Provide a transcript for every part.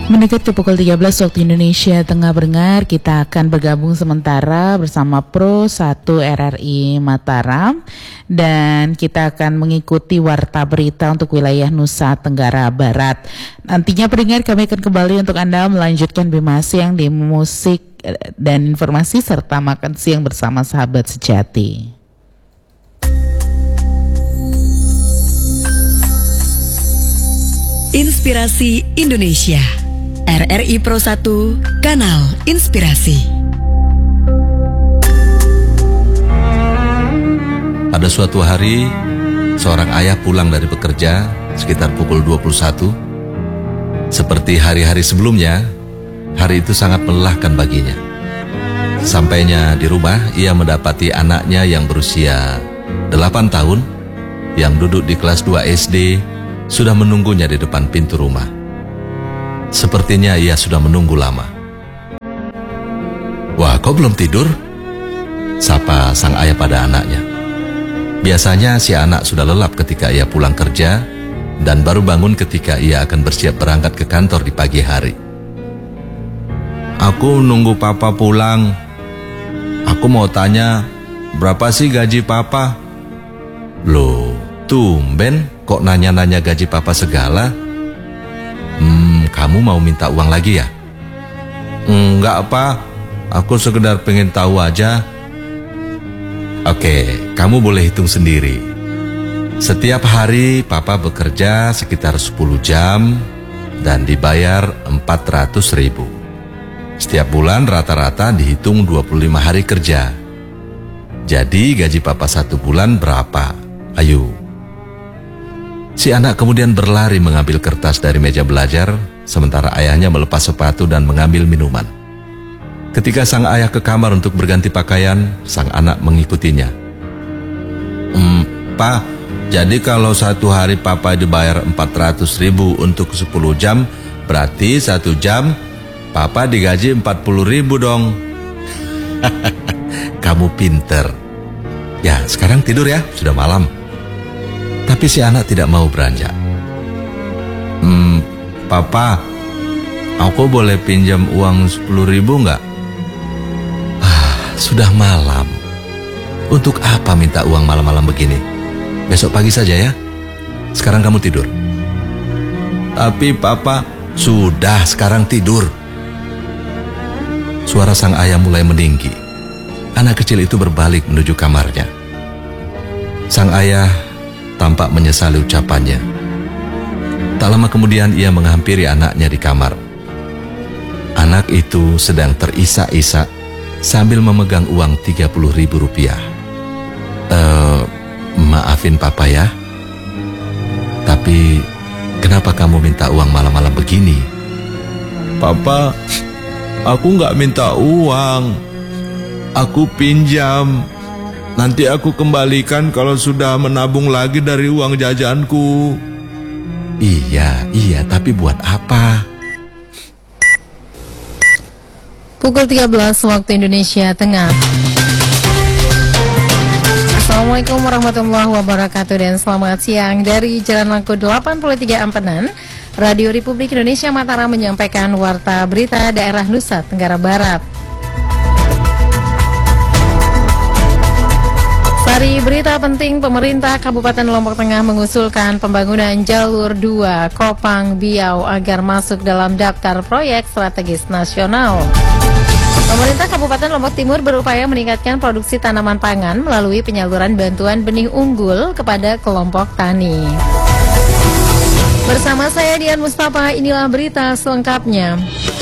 Mendekati pukul 13 waktu Indonesia Tengah pendengar, kita akan bergabung sementara bersama Pro 1 RRI Mataram dan kita akan mengikuti warta berita untuk wilayah Nusa Tenggara Barat. Nantinya pendengar kami akan kembali untuk Anda melanjutkan Bima Siang di musik dan informasi serta makan siang bersama sahabat sejati. Inspirasi Indonesia. RRI Pro 1, Kanal Inspirasi. Pada suatu hari, seorang ayah pulang dari bekerja sekitar pukul 21. Seperti hari-hari sebelumnya, hari itu sangat melelahkan baginya. Sampainya di rumah, ia mendapati anaknya yang berusia 8 tahun, yang duduk di kelas 2 SD, sudah menunggunya di depan pintu rumah. Sepertinya ia sudah menunggu lama. "Wah, kau belum tidur?" sapa sang ayah pada anaknya. Biasanya si anak sudah lelap ketika ia pulang kerja dan baru bangun ketika ia akan bersiap berangkat ke kantor di pagi hari. "Aku nunggu papa pulang. Aku mau tanya, berapa sih gaji papa?" "Loh, tumben kok nanya-nanya gaji papa segala? Kamu mau minta uang lagi ya?" "Enggak, Pak. Aku sekedar pengen tahu aja." "Oke, kamu boleh hitung sendiri. Setiap hari Papa bekerja sekitar 10 jam dan dibayar 400.000. Setiap bulan rata-rata dihitung 25 hari kerja. Jadi gaji Papa 1 bulan berapa? Ayo." Si anak kemudian berlari mengambil kertas dari meja belajar, sementara ayahnya melepas sepatu dan mengambil minuman. Ketika sang ayah ke kamar untuk berganti pakaian, sang anak mengikutinya. "Pak, jadi kalau satu hari Papa dibayar 400.000 untuk 10 jam, berarti 1 jam Papa digaji 40.000 dong." "Kamu pinter. Ya, sekarang tidur ya, sudah malam." Tapi si anak tidak mau beranjak. "Papa, aku boleh pinjam uang 10.000 nggak?" Sudah malam. Untuk apa minta uang malam-malam begini? Besok pagi saja ya. Sekarang kamu tidur. "Tapi Papa..." "Sudah, sekarang tidur." Suara sang ayah mulai meninggi. Anak kecil itu berbalik menuju kamarnya. Sang ayah tampak menyesali ucapannya. Tak lama kemudian ia menghampiri anaknya di kamar. Anak itu sedang terisak-isak sambil memegang uang 30.000 rupiah. Maafin Papa ya. Tapi kenapa kamu minta uang malam-malam begini?" "Papa, aku nggak minta uang. Aku pinjam. Nanti aku kembalikan kalau sudah menabung lagi dari uang jajanku." Iya, tapi buat apa?" Pukul 13 waktu Indonesia Tengah. Assalamualaikum warahmatullahi wabarakatuh dan selamat siang dari Jalan Langkut 83 Ampenan. Radio Republik Indonesia Mataram menyampaikan warta berita daerah Nusa Tenggara Barat. Dari berita penting, pemerintah Kabupaten Lombok Tengah mengusulkan pembangunan jalur 2 Kopang Biau agar masuk dalam daftar proyek strategis nasional. Pemerintah Kabupaten Lombok Timur berupaya meningkatkan produksi tanaman pangan melalui penyaluran bantuan benih unggul kepada kelompok tani. Bersama saya Dian Mustafa, inilah berita selengkapnya.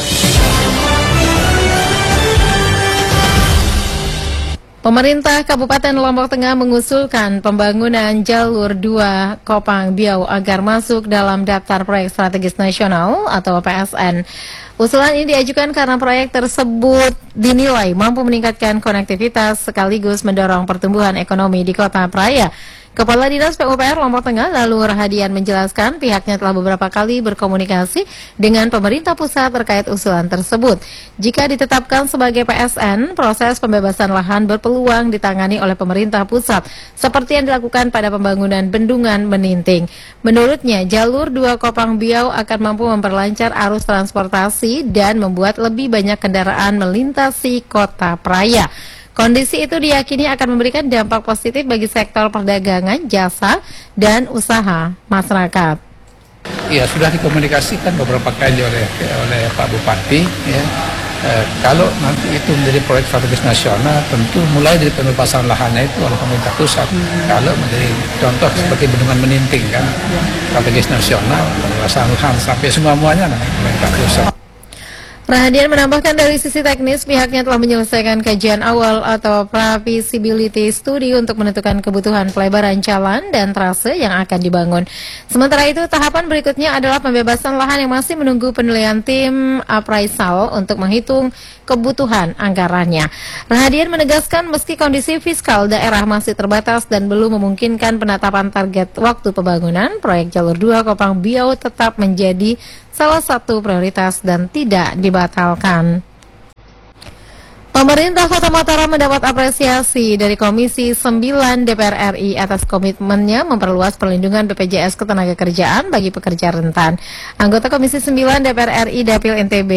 Pemerintah Kabupaten Lombok Tengah mengusulkan pembangunan jalur 2 Kopang Biau agar masuk dalam daftar proyek strategis nasional atau PSN. Usulan ini diajukan karena proyek tersebut dinilai mampu meningkatkan konektivitas sekaligus mendorong pertumbuhan ekonomi di Kota Praia. Kepala Dinas PUPR Lombok Tengah lalu Rahadian menjelaskan pihaknya telah beberapa kali berkomunikasi dengan pemerintah pusat terkait usulan tersebut. Jika ditetapkan sebagai PSN, proses pembebasan lahan berpeluang ditangani oleh pemerintah pusat, seperti yang dilakukan pada pembangunan bendungan Meninting. Menurutnya, jalur 2 Kopang Biau akan mampu memperlancar arus transportasi dan membuat lebih banyak kendaraan melintasi kota Praia. Kondisi itu diyakini akan memberikan dampak positif bagi sektor perdagangan, jasa, dan usaha masyarakat. Ya, sudah dikomunikasikan beberapa kali oleh Pak Bupati. Ya. Kalau nanti itu menjadi proyek strategis nasional, tentu mulai dari pembebasan lahannya itu oleh pemerintah pusat. Kalau menjadi contoh seperti bendungan Meninting kan, strategis nasional, pembebasan lahan sampai semuanya pemerintah pusat. Rahadian menambahkan dari sisi teknis pihaknya telah menyelesaikan kajian awal atau pre-feasibility study untuk menentukan kebutuhan pelebaran jalan dan trase yang akan dibangun. Sementara itu tahapan berikutnya adalah pembebasan lahan yang masih menunggu penilaian tim appraisal untuk menghitung kebutuhan anggarannya. Rahadian menegaskan meski kondisi fiskal daerah masih terbatas dan belum memungkinkan penetapan target waktu pembangunan, proyek jalur 2 Kopang Biau tetap menjadi salah satu prioritas dan tidak dibatalkan. Pemerintah Kota Mataram mendapat apresiasi dari Komisi 9 DPR RI atas komitmennya memperluas perlindungan BPJS Ketenagakerjaan bagi pekerja rentan. Anggota Komisi 9 DPR RI Dapil NTB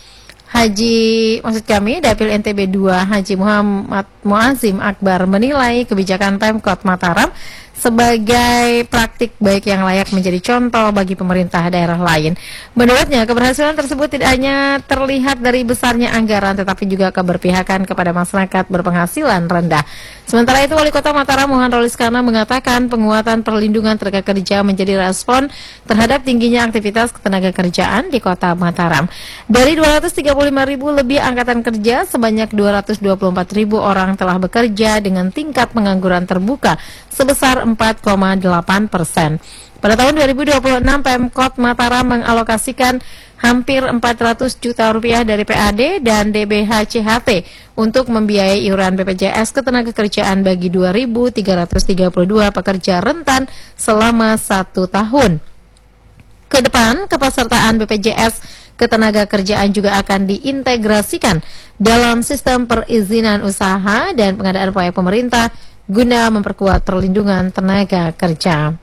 Dapil NTB 2 Haji Muhammad Muazim Akbar menilai kebijakan Pemkot Mataram sebagai praktik baik yang layak menjadi contoh bagi pemerintah daerah lain. Menurutnya, keberhasilan tersebut tidak hanya terlihat dari besarnya anggaran, tetapi juga keberpihakan kepada masyarakat berpenghasilan rendah. Sementara itu, Wali Kota Mataram Mohan Roliskana mengatakan penguatan perlindungan tenaga kerja menjadi respon terhadap tingginya aktivitas ketenagakerjaan di Kota Mataram. Dari 235.000 lebih angkatan kerja, sebanyak 224.000 orang telah bekerja dengan tingkat pengangguran terbuka sebesar 4,8%. Pada tahun 2026, Pemkot Mataram mengalokasikan hampir 400 juta rupiah dari PAD dan DBH-CHT untuk membiayai iuran BPJS Ketenagakerjaan bagi 2.332 pekerja rentan selama 1 tahun. Ke depan, kepesertaan BPJS Ketenagakerjaan juga akan diintegrasikan dalam sistem perizinan usaha dan pengadaan proyek pemerintah guna memperkuat perlindungan tenaga kerja.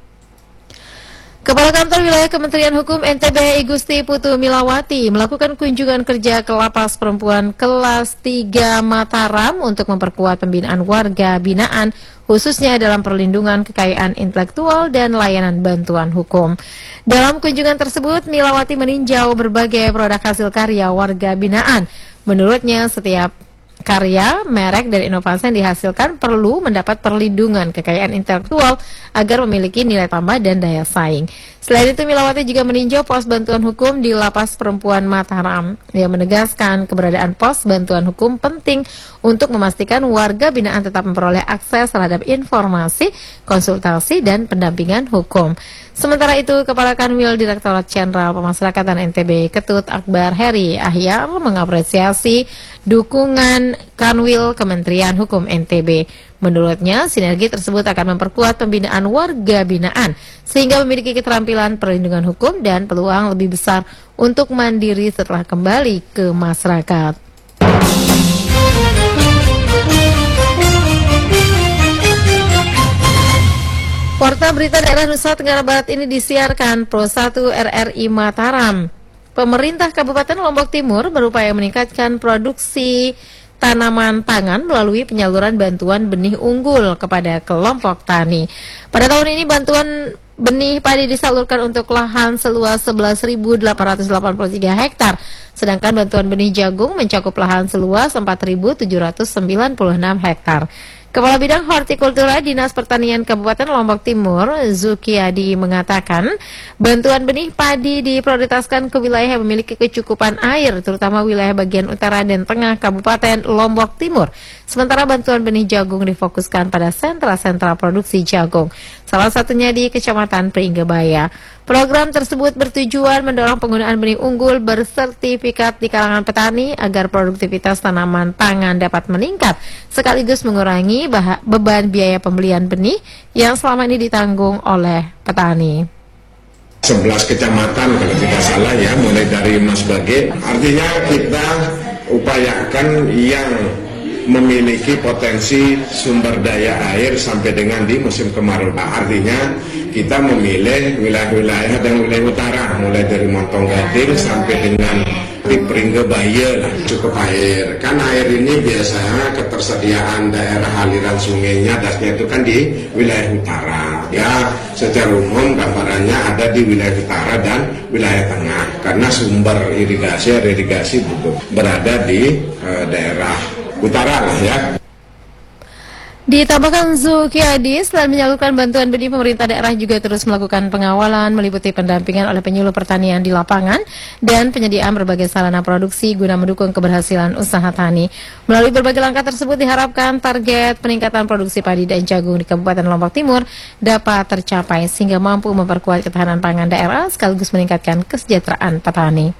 Kepala Kantor Wilayah Kementerian Hukum NTB Igusti Putu Milawati melakukan kunjungan kerja ke Lapas Perempuan Kelas 3 Mataram untuk memperkuat pembinaan warga binaan khususnya dalam perlindungan kekayaan intelektual dan layanan bantuan hukum. Dalam kunjungan tersebut, Milawati meninjau berbagai produk hasil karya warga binaan. Menurutnya, setiap karya, merek, dan inovasi yang dihasilkan perlu mendapat perlindungan kekayaan intelektual agar memiliki nilai tambah dan daya saing. Selain itu, Milawati juga meninjau pos bantuan hukum di Lapas Perempuan Mataram. Dia menegaskan keberadaan pos bantuan hukum penting untuk memastikan warga binaan tetap memperoleh akses terhadap informasi, konsultasi, dan pendampingan hukum. Sementara itu, Kepala Kanwil Direktorat Jenderal Pemasyarakatan NTB Ketut Akbar Heri Ahyar mengapresiasi dukungan Kanwil Kementerian Hukum NTB. Menurutnya, sinergi tersebut akan memperkuat pembinaan warga binaan sehingga memiliki keterampilan perlindungan hukum dan peluang lebih besar untuk mandiri setelah kembali ke masyarakat. Warta Berita Daerah Nusa Tenggara Barat ini disiarkan Pro 1 RRI Mataram. Pemerintah Kabupaten Lombok Timur berupaya meningkatkan produksi tanaman pangan melalui penyaluran bantuan benih unggul kepada kelompok tani. Pada tahun ini bantuan benih padi disalurkan untuk lahan seluas 11.883 hektar, sedangkan bantuan benih jagung mencakup lahan seluas 4.796 hektar. Kepala Bidang Hortikultura Dinas Pertanian Kabupaten Lombok Timur, Zukiadi, mengatakan bantuan benih padi diprioritaskan ke wilayah yang memiliki kecukupan air, terutama wilayah bagian utara dan tengah Kabupaten Lombok Timur. Sementara bantuan benih jagung difokuskan pada sentra-sentra produksi jagung, salah satunya di Kecamatan Pringgebaya. Program tersebut bertujuan mendorong penggunaan benih unggul bersertifikat di kalangan petani agar produktivitas tanaman pangan dapat meningkat, sekaligus mengurangi beban biaya pembelian benih yang selama ini ditanggung oleh petani. 11 kecamatan kalau tidak salah ya, mulai dari Mas Bage. Artinya kita upayakan yang memiliki potensi sumber daya air sampai dengan di musim kemarau. Artinya kita memilih wilayah-wilayah dan wilayah utara, mulai dari Montong Gading sampai dengan di Pringge Baye lah, cukup air. Kan air ini biasanya ketersediaan daerah aliran sungainya, dasnya itu kan di wilayah utara. Ya, secara umum gambarannya ada di wilayah utara dan wilayah tengah, karena sumber irigasi berada di daerah utara lah ya. Ditambahkan Zulkifli, selain menyalurkan bantuan benih, pemerintah daerah juga terus melakukan pengawalan meliputi pendampingan oleh penyuluh pertanian di lapangan dan penyediaan berbagai sarana produksi guna mendukung keberhasilan usaha tani. Melalui berbagai langkah tersebut diharapkan target peningkatan produksi padi dan jagung di Kabupaten Lombok Timur dapat tercapai sehingga mampu memperkuat ketahanan pangan daerah sekaligus meningkatkan kesejahteraan petani.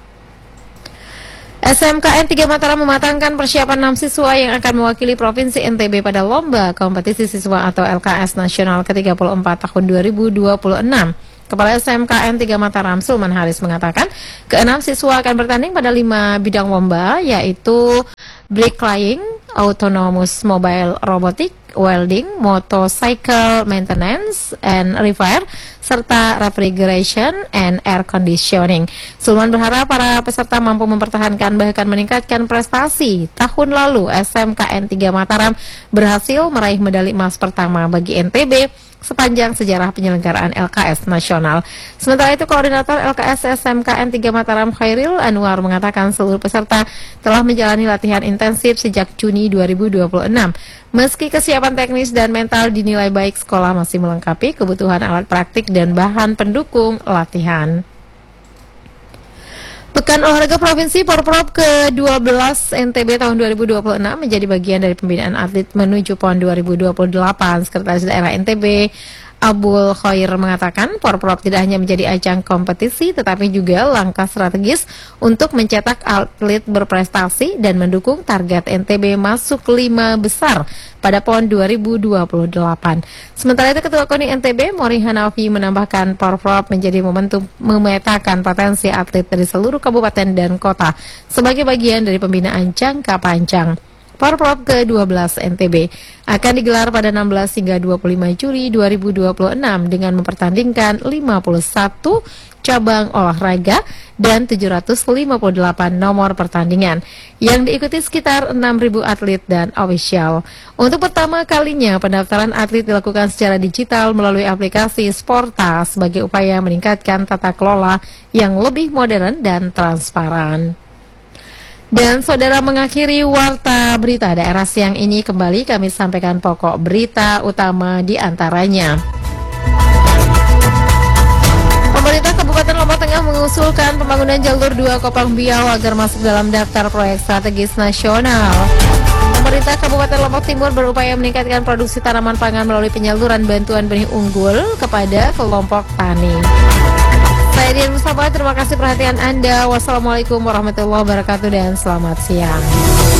SMKN 3 Mataram mematangkan persiapan 6 siswa yang akan mewakili Provinsi NTB pada Lomba Kompetisi Siswa atau LKS Nasional ke-34 tahun 2026. Kepala SMKN 3 Mataram, Sulman Haris, mengatakan ke-6 siswa akan bertanding pada 5 bidang lomba, yaitu bricklaying, autonomous mobile robotic, welding, motorcycle maintenance and repair, serta refrigeration and air conditioning. Sulman berharap para peserta mampu mempertahankan bahkan meningkatkan prestasi. Tahun lalu SMKN 3 Mataram berhasil meraih medali emas pertama bagi NTB sepanjang sejarah penyelenggaraan LKS nasional. Sementara itu, Koordinator LKS SMKN 3 Mataram Khairil Anwar mengatakan seluruh peserta telah menjalani latihan intensif sejak Juni 2026. Meski kesiapan teknis dan mental dinilai baik, sekolah masih melengkapi kebutuhan alat praktik dan bahan pendukung latihan. Pekan Olahraga Provinsi Porprov ke-12 NTB tahun 2026 menjadi bagian dari pembinaan atlet menuju PON 2028. Sekretaris Daerah NTB Abul Khoir mengatakan Porprov tidak hanya menjadi ajang kompetisi tetapi juga langkah strategis untuk mencetak atlet berprestasi dan mendukung target NTB masuk 5 besar pada PON 2028. Sementara itu, Ketua KONI NTB Mori Hanafi menambahkan Porprov menjadi momentum memetakan potensi atlet dari seluruh kabupaten dan kota sebagai bagian dari pembinaan jangka panjang. Porprov ke-12 NTB akan digelar pada 16 hingga 25 Juli 2026 dengan mempertandingkan 51 cabang olahraga dan 758 nomor pertandingan yang diikuti sekitar 6.000 atlet dan ofisial. Untuk pertama kalinya pendaftaran atlet dilakukan secara digital melalui aplikasi Sporta sebagai upaya meningkatkan tata kelola yang lebih modern dan transparan. Dan saudara, mengakhiri warta berita daerah siang ini, kembali kami sampaikan pokok berita utama di antaranya. Pemerintah Kabupaten Lombok Tengah mengusulkan pembangunan jalur 2 Kopang Biau agar masuk dalam daftar proyek strategis nasional. Pemerintah Kabupaten Lombok Timur berupaya meningkatkan produksi tanaman pangan melalui penyaluran bantuan benih unggul kepada kelompok tani. Saya Dian Mustafa, terima kasih perhatian Anda. Wassalamualaikum warahmatullahi wabarakatuh dan selamat siang.